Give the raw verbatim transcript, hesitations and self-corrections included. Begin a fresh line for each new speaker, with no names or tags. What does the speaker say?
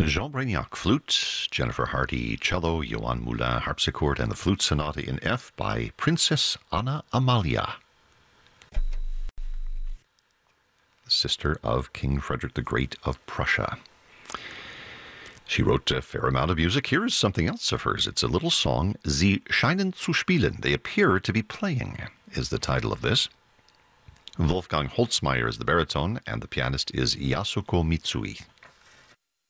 Jean Brignac, flute, Jennifer Hardy, cello, Johan Moulin, harpsichord, and the Flute Sonata in F by Princess Anna Amalia, sister of King Frederick the Great of Prussia. She wrote a fair amount of music. Here's something else of hers. It's a little song, Sie scheinen zu spielen. They appear to be playing, is the title of this. Wolfgang Holzmeier is the baritone, and the pianist is Yasuko Mitsui.